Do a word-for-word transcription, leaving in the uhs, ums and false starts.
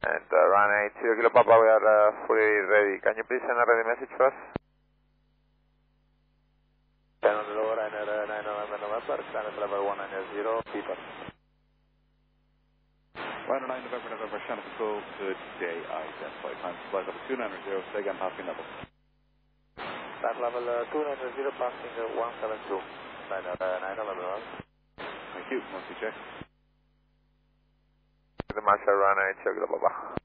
And uh, runway two Kilo Papa, we are uh, fully ready. Can you please send a ready message for us? ten on the lower runner uh, nine November November, standard level one nine zero, people. Runner nine November November, Shannon Control, good day, I identify time flight level two nine zero, say again, passing level. Standard level uh, two nine zero, passing uh, one seven two, nine November. Thank you, mostly check. The Marshall runway two Kilo Papa.